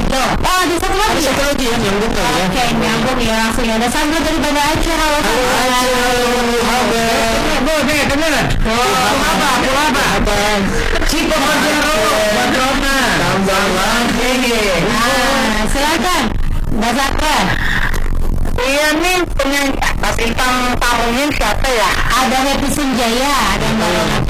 gitu. Oh, ada satu lagi. Satu lagi ya, nyambung kali ya. Oke, nyambung ya langsung ya. Ada Sandra dari Banda Aceh. Halo Sandra. Bu, nih, bener. Apa? Cipo Pajero, Badrona. Tambah lagi. Nah, silakan. Mbak Sandra. Iya nih, punya bintang tamunya siapa ya? Ada Happy Sunjaya, ada Mbak Renata